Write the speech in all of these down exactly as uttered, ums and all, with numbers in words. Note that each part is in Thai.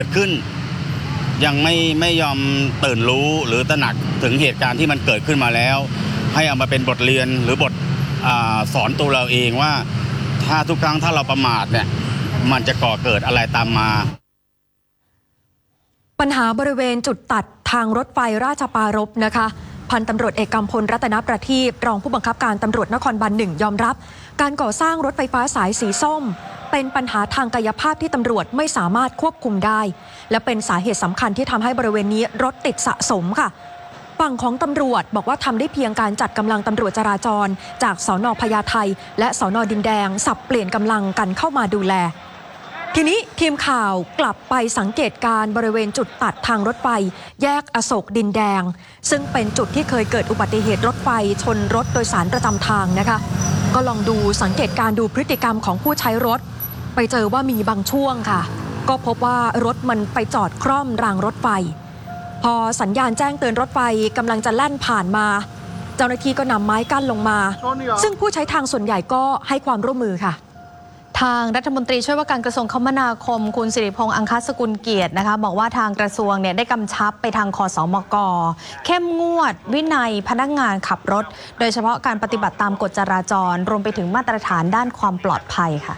เกิดขึ้นยังไม่ไม่ยอมตื่นรู้หรือตระหนักถึงเหตุการณ์ที่มันเกิดขึ้นมาแล้วให้เอามาเป็นบทเรียนหรือบทอาสอนตัวเราเองว่าถ้าทุกครั้งถ้าเราประมาทเนี่ยมันจะก่อเกิดอะไรตามมาปัญหาบริเวณจุดตัดทางรถไฟราชปารภนะคะพันตำรวจเอกกำพลรัตนประทีปรองผู้บังคับการตำรวจนครบาลหนึ่งยอมรับการก่อสร้างรถไฟฟ้าสายสีส้มเป็นปัญหาทางกายภาพที่ตำรวจไม่สามารถควบคุมได้และเป็นสาเหตุสำคัญที่ทำให้บริเวณนี้รถติดสะสมค่ะฝั่งของตำรวจบอกว่าทำได้เพียงการจัดกำลังตำรวจจราจรจากสน.พญาไทและสน.ดินแดงสับเปลี่ยนกำลังกันเข้ามาดูแลทีนี้ทีมข่าวกลับไปสังเกตการบริเวณจุดตัดทางรถไฟแยกอโศกดินแดงซึ่งเป็นจุดที่เคยเกิดอุบัติเหตุรถไฟชนรถโดยสารประจำทางนะคะก็ลองดูสังเกตการดูพฤติกรรมของผู้ใช้รถไปเจอว่ามีบางช่วงค่ะก็พบว่ารถมันไปจอดคร่อมรางรถไฟพอสัญญาณแจ้งเตือนรถไฟกำลังจะแล่นผ่านมาเจ้าหน้าที่ก็นำไม้กั้นลงมาซึ่งผู้ใช้ทางส่วนใหญ่ก็ให้ความร่วมมือค่ะทางรัฐมนตรีช่วยว่าการกระทรวงคมนาคมคุณสิริพงษ์อังคสกุลเกียรตินะคะบอกว่าทางกระทรวงเนี่ยได้กำชับไปทางคสมกเข้มงวดวินัยพนักงานขับรถโดยเฉพาะการปฏิบัติตามกฎจราจรรวมไปถึงมาตรฐานด้านความปลอดภัยค่ะ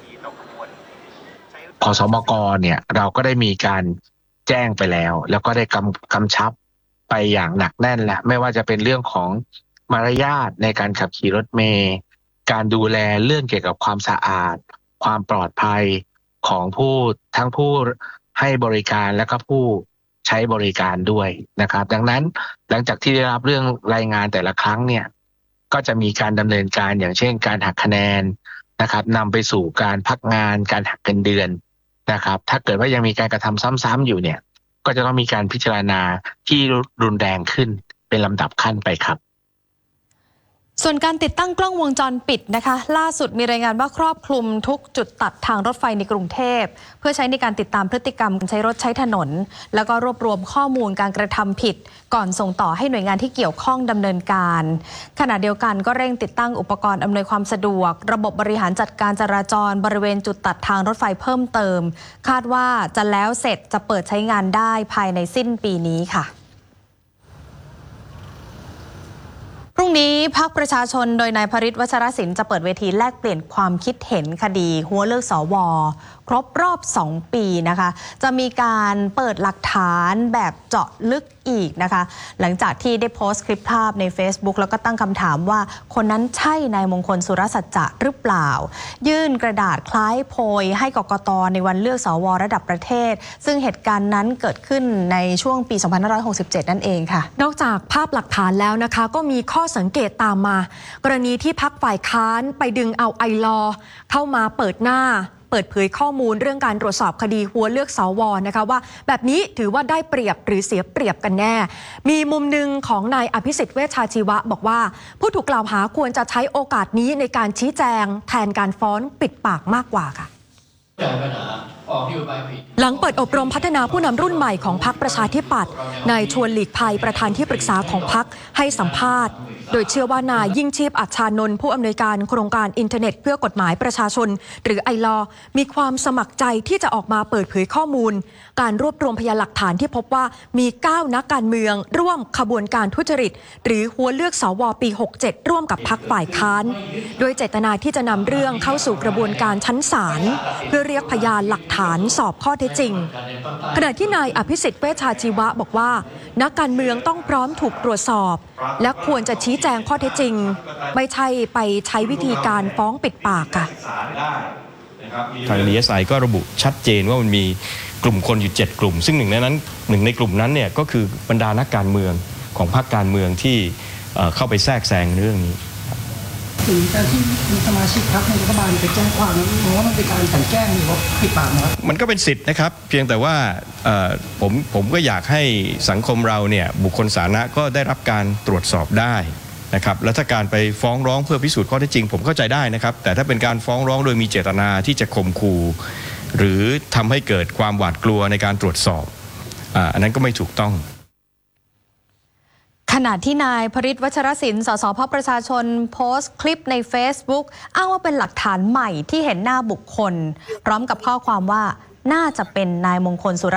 คสมกเนี่ยเราก็ได้มีการแจ้งไปแล้วแล้วก็ได้กำกำชับไปอย่างหนักแน่นแหละไม่ว่าจะเป็นเรื่องของมารยาทในการขับขี่รถเมล์การดูแลเรื่องเกี่ยวกับความสะอาดความปลอดภัยของผู้ทั้งผู้ให้บริการและก็ผู้ใช้บริการด้วยนะครับดังนั้นหลังจากที่ได้รับเรื่องรายงานแต่ละครั้งเนี่ยก็จะมีการดำเนินการอย่างเช่นการหักคะแนนนะครับนำไปสู่การพักงานการหักเงินเดือนนะครับถ้าเกิดว่ายังมีการกระทำซ้ำๆอยู่เนี่ยก็จะต้องมีการพิจารณาที่รุนแรงขึ้นเป็นลำดับขั้นไปครับส่วนการติดตั้งกล้องวงจรปิดนะคะล่าสุดมีรายงานว่าครอบคลุมทุกจุดตัดทางรถไฟในกรุงเทพเพื่อใช้ในการติดตามพฤติกรรมใช้รถใช้ถนนแล้วก็รวบรวมข้อมูลการกระทำผิดก่อนส่งต่อให้หน่วยงานที่เกี่ยวข้องดำเนินการขณะเดียวกันก็เร่งติดตั้งอุปกรณ์อำนวยความสะดวกระบบบริหารจัดการจราจรบริเวณจุดตัดทางรถไฟเพิ่มเติมคาดว่าจะแล้วเสร็จจะเปิดใช้งานได้ภายในสิ้นปีนี้ค่ะพรุ่งนี้พรรคประชาชนโดยนายพฤทธิ์ วัชรศิลป์จะเปิดเวทีแลกเปลี่ยนความคิดเห็นคดีหัวเลือกสวครบรอบสองปีนะคะจะมีการเปิดหลักฐานแบบเจาะลึกอีกนะคะหลังจากที่ได้โพสต์คลิปภาพใน Facebook แล้วก็ตั้งคำถามว่าคนนั้นใช่นายมงคลสุรสัจจะหรือเปล่ายื่นกระดาษคล้ายโพยให้กกต.ในวันเลือกสวระดับประเทศซึ่งเหตุการณ์นั้นเกิดขึ้นในช่วงปีสองพันห้าร้อยหกสิบเจ็ดนั่นเองค่ะนอกจากภาพหลักฐานแล้วนะคะก็มีข้อสังเกตตามมากรณีที่พรรคฝ่ายค้านไปดึงเอาไอลอเข้ามาเปิดหน้าเปิดเผยข้อมูลเรื่องการตรวจสอบคดีหัวเลือกสวนะคะว่าแบบนี้ถือว่าได้เปรียบหรือเสียเปรียบกันแน่มีมุมหนึ่งของนายอภิสิทธิ์เวชชาชีวะบอกว่าผู้ถูกกล่าวหาควรจะใช้โอกาสนี้ในการชี้แจงแทนการฟ้องปิดปากมากกว่าค่ะหลังเปิดอบรมพัฒนาผู้นำรุ่นใหม่ของพรรคประชาธิปัตย์นายชวนหลีกภัยประธานที่ปรึกษาของพรรคให้สัมภาษณ์โดยเชื่อว่านายยิ่งชีพอัชชานนท์ผู้อำนวยการโครงการอินเทอร์เน็ตเพื่อกฎหมายประชาชนหรือไอลอมีความสมัครใจที่จะออกมาเปิดเผยข้อมูลการรวบรวมพยานหลักฐานที่พบว่ามีเก้านักการเมืองร่วมขบวนการทุจริตหรือหัวเลือกสวปีหกสิบเจ็ดร่วมกับพรรคฝ่ายค้านโดยเจตนาที่จะนำเรื่องเข้าสู่กระบวนการชั้นศาลเพื่อเรียกพยานหลักฐานสอบข้อเท็จจริงขณะที่นายอภิสิทธิ์เวชชาชีวะบอกว่านักการเมืองต้องพร้อมถูกตรวจสอบและควรจะชี้แจงข้อเท็จจริงไม่ใช่ไปใช้วิธีการฟ้องปิดปากค่ะทาง ดี เอส ไอ ก็ระบุชัดเจนว่ามันมีกลุ่มคนอยู่เจ็ดกลุ่มซึ่งหนึ่งในนั้นหนึ่งในกลุ่มนั้นเนี่ยก็คือบรรดานักการเมืองของพรรคการเมืองที่เข้าไปแทรกแซงเรื่องนี้ถึงการที่มีสมาชิกพรรคในรัฐบาลไปแจ้งความมองว่ามันเป็นการกลั่นแกล้งหรือว่าปิดปากนะครับมันก็เป็นสิทธิ์นะครับเพียงแต่ว่าผมผมก็อยากให้สังคมเราเนี่ยบุคคลสาธารณะก็ได้รับการตรวจสอบได้นะครับแล้วถ้าการไปฟ้องร้องเพื่อพิสูจน์ข้อเท็จจริงผมเข้าใจได้นะครับแต่ถ้าเป็นการฟ้องร้องโดยมีเจตนาที่จะข่มขู่หรือทำให้เกิดความหวาดกลัวในการตรวจสอบอันนั้นก็ไม่ถูกต้องขณะที่นายพฤทธิ์ วัชรศิลป์สสพรรคประชาชนโพสต์คลิปใน Facebook อ้างว่าเป็นหลักฐานใหม่ที่เห็นหน้าบุคคลพร้อมกับข้อความว่าน่าจะเป็นนายมงคลสุร